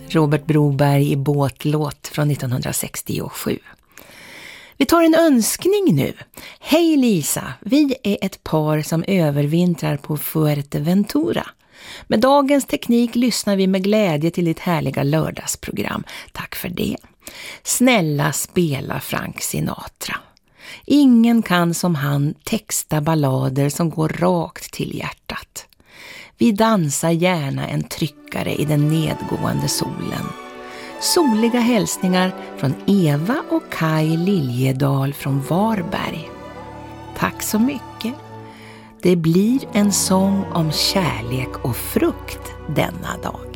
Robert Broberg i Båtlåt från 1967. Vi tar en önskning nu. Hej Lisa, vi är ett par som övervintrar på Fuerteventura. Med dagens teknik lyssnar vi med glädje till ditt härliga lördagsprogram. Tack för det. Snälla spela Frank Sinatra. Ingen kan som han texta ballader som går rakt till hjärtat. Vi dansar gärna en tryckare i den nedgående solen. Soliga hälsningar från Eva och Kai Liljedal från Varberg. Tack så mycket. Det blir en sång om kärlek och frukt denna dag.